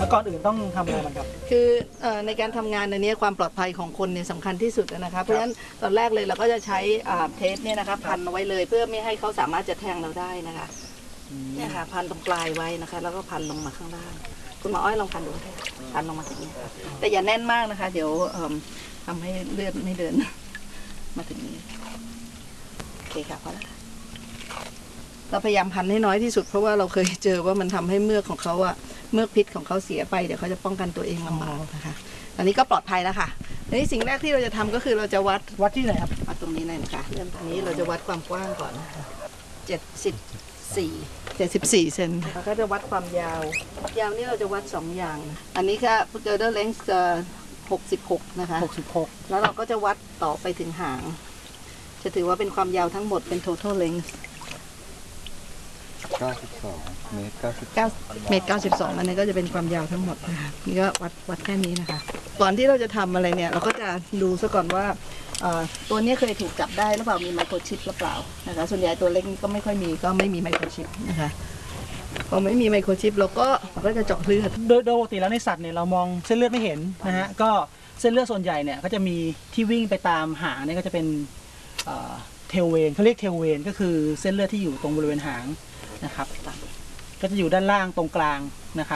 แล้วก่อนอื่นต้องทำอะไรบ้างครับคือในการทำงานในนี้ความปลอดภัยของคนเนี่ยสำคัญที่สุดนะคะเพราะฉะนั้นตอนแรกเลยเราก็จะใช้เทปเนี่ยนะคะพันเอาไว้เลยเพื่อไม่ให้เขาสามารถจะแทงเราได้นะคะเนี่ยค่ะพันตรงปลายไว้นะคะแล้วก็พันลงมาข้างล่างคุณหมออ้อยลองพันดูค่ะพันลงมาถึงนี้แต่อย่าแน่นมากนะคะเดี๋ยวทำให้เลือดไม่เดินมาถึงนี้โอเคค่ะพอแล้วเราพยายามพันให้น้อยที่สุดเพราะว่าเราเคยเจอว่ามันทำให้เมือกของเขาอะเมือกพิษของเขาเสียไปเดี๋ยวเขาจะป้องกันตัวเองลำบากนะคะอันนี้ก็ปลอดภัยแล้วค่ะอันนี้สิ่งแรกที่เราจะทำก็คือเราจะวัดที่ไหนครับวัดตรงนี้เลยนะคะเริ่มตรงนี้เราจะวัดความกว้างก่อน74เซนแล้วก็จะวัดความยาวยาวนี่เราจะวัด2อย่างอันนี้ค่ะ girdle length 66นะคะ66แล้วเราก็จะวัดต่อไปถึงหางจะถือว่าเป็นความยาวทั้งหมดเป็น total length 92 เมตร 9 เมตร 92อันนี้ก็จะเป็นความยาวทั้งหมดนะคะนี่ก็วัดแค่นี้นะคะก่อนที่เราจะทำอะไรเนี่ยเราก็จะดูซะก่อนว่าตัวนี้เคยถูกจับได้หรือเปล่ามีไมโครชิปหรือเปล่านะคะส่วนใหญ่ตัวเล็กนี่ก็ไม่ค่อยมีก็ไม่มีไมโครชิปนะคะพอไม่มีไมโครชิปเราก็จะเจาะเลือดโดยปกติแล้วในสัตว์เนี่ยเรามองเส้นเลือดไม่เห็นนะฮะก็เส้นเลือดส่วนใหญ่เนี่ยก็จะมีที่วิ่งไปตามหางเนี่ยก็จะเป็นเทลเวนเขาเรียกเทลเวนก็คือเส้นเลือดที่อยู่ตรงบริเวณหางนะครับก็จะอยู่ด้านล่างตรงกลางนะครับ